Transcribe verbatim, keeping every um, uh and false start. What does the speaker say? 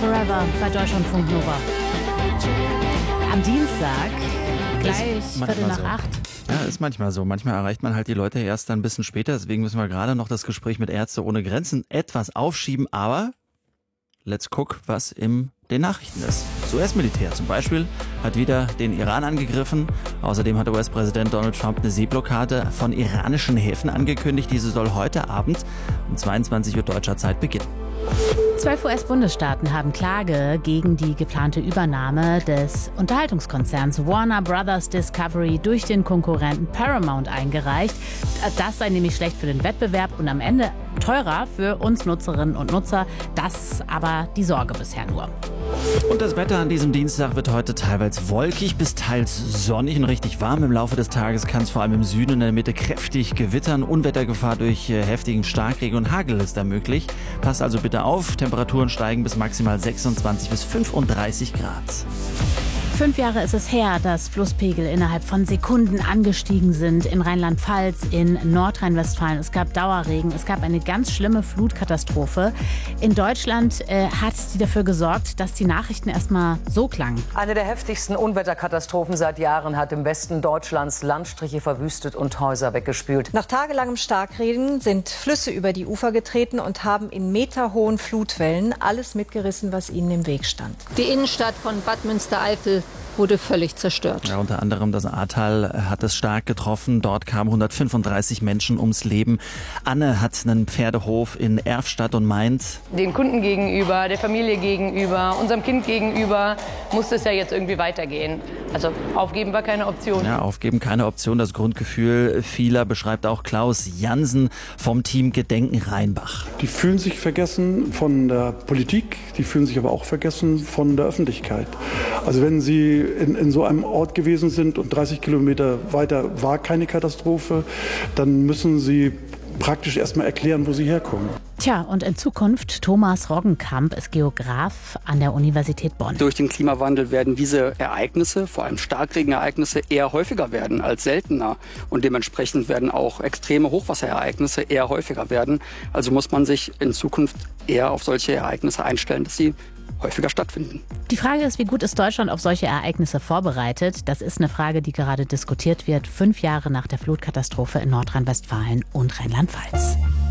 Forever bei Deutschlandfunk Nova. Am Dienstag, gleich Viertel nach so. acht. Ja, ist manchmal so. Manchmal erreicht man halt die Leute erst dann ein bisschen später. Deswegen müssen wir gerade noch das Gespräch mit Ärzte ohne Grenzen etwas aufschieben. Aber let's guck, was in den Nachrichten ist. Das U S-Militär zum Beispiel hat wieder den Iran angegriffen. Außerdem hat U S-Präsident Donald Trump eine Seeblockade von iranischen Häfen angekündigt. Diese soll heute Abend um zweiundzwanzig Uhr deutscher Zeit beginnen. Zwölf U S-Bundesstaaten haben Klage gegen die geplante Übernahme des Unterhaltungskonzerns Warner Brothers Discovery durch den Konkurrenten Paramount eingereicht. Das sei nämlich schlecht für den Wettbewerb und am Ende teurer für uns Nutzerinnen und Nutzer. Das aber die Sorge bisher nur. Und das Wetter an diesem Dienstag wird heute teilweise wolkig bis teils sonnig und richtig warm. Im Laufe des Tages kann es vor allem im Süden und in der Mitte kräftig gewittern. Unwettergefahr durch äh, heftigen Starkregen und Hagel ist da möglich. Passt also bitte auf, Temperaturen steigen bis maximal sechsundzwanzig bis fünfunddreißig Grad. Fünf Jahre ist es her, dass Flusspegel innerhalb von Sekunden angestiegen sind in Rheinland-Pfalz, in Nordrhein-Westfalen. Es gab Dauerregen, es gab eine ganz schlimme Flutkatastrophe. In Deutschland äh, hat sie dafür gesorgt, dass die Nachrichten erstmal so klangen. Eine der heftigsten Unwetterkatastrophen seit Jahren hat im Westen Deutschlands Landstriche verwüstet und Häuser weggespült. Nach tagelangem Starkregen sind Flüsse über die Ufer getreten und haben in meterhohen Flutwellen alles mitgerissen, was ihnen im Weg stand. Die Innenstadt von Bad Münstereifel wurde völlig zerstört. Ja, unter anderem das Ahrtal hat es stark getroffen. Dort kamen hundertfünfunddreißig Menschen ums Leben. Anne hat einen Pferdehof in Erfstadt und meint: Den Kunden gegenüber, der Familie gegenüber, unserem Kind gegenüber muss es ja jetzt irgendwie weitergehen. Also aufgeben war keine Option. Ja, aufgeben keine Option. Das Grundgefühl vieler beschreibt auch Klaus Jansen vom Team Gedenken Rheinbach. Die fühlen sich vergessen von der Politik, die fühlen sich aber auch vergessen von der Öffentlichkeit. Also wenn sie in, in so einem Ort gewesen sind und dreißig Kilometer weiter war keine Katastrophe, dann müssen sie praktisch erstmal erklären, wo sie herkommen. Tja, und in Zukunft, Thomas Roggenkamp ist Geograf an der Universität Bonn. Durch den Klimawandel werden diese Ereignisse, vor allem Starkregenereignisse, eher häufiger werden als seltener. Und dementsprechend werden auch extreme Hochwasserereignisse eher häufiger werden. Also muss man sich in Zukunft eher auf solche Ereignisse einstellen, dass sie häufiger stattfinden. Die Frage ist, wie gut ist Deutschland auf solche Ereignisse vorbereitet? Das ist eine Frage, die gerade diskutiert wird, fünf Jahre nach der Flutkatastrophe in Nordrhein-Westfalen und Rheinland-Pfalz.